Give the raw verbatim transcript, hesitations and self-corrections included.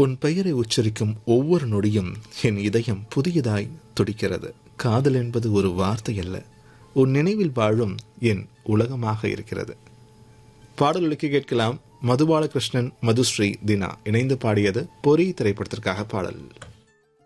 உன் பெயரை உச்சரிக்கும் ஒவ்வொரு நொடியும் என் இதயம் புதியதாய் துடிக்கிறது. காதல் என்பது ஒரு வார்த்தை அல்ல, உன் நினைவில் வாழும் என் உலகமாக இருக்கிறது. பாடலுக்கு கேட்கலாம். மதுபாலகிருஷ்ணன், மதுஸ்ரீ, தினா இணைந்து பாடியது பொறி திரைப்படத்திற்காக பாடல்.